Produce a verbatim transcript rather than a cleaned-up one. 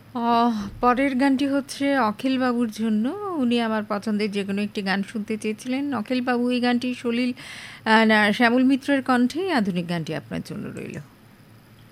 অহ পরের গানটি হচ্ছে অখিলবাবুর জন্য। উনি আমার পছন্দের যেকোনো একটি গান শুনতে চেয়েছিলেন। অখিলবাবু এই গানটি সলিল আ না শ্যামল মিত্রের কণ্ঠে আধুনিক গানটি আপনার জন্য রইল।